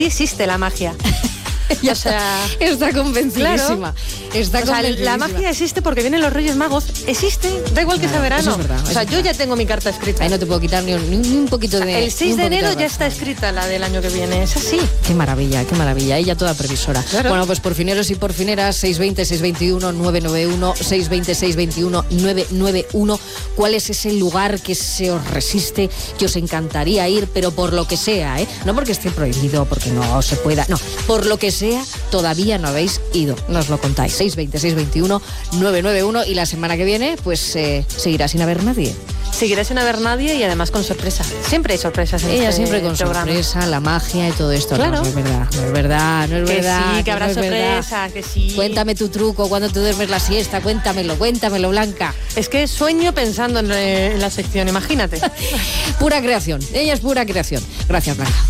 existe la magia. Ya está convencidísima. Claro. La magia existe porque vienen los Reyes Magos. Existe, da igual que sea verano. Es verdad, yo ya tengo mi carta escrita. Ahí no te puedo quitar ni un poquito de... El 6 de enero ya está escrita la del año que viene. Es así. Qué maravilla. Ella toda previsora. Claro. Bueno, pues por fineros y por fineras, 620-621-991, 620-621-991. ¿Cuál es ese lugar que se os resiste, que os encantaría ir, pero por lo que sea, no porque esté prohibido, porque no se pueda, no, por lo que sea, todavía no habéis ido? Nos lo contáis. 620-621-991 y la semana que viene, pues seguirá sin haber nadie. Seguirá sin haber nadie y además con sorpresa. Siempre hay sorpresas en Ella siempre con programa. Sorpresa, la magia y todo esto. Claro. No es verdad. Que sí, que habrá sorpresa, que sí. Cuéntame tu truco, cuando te duermes la siesta, cuéntamelo, Blanca. Es que sueño pensando en la sección, imagínate. Pura creación, ella es pura creación. Gracias, Blanca.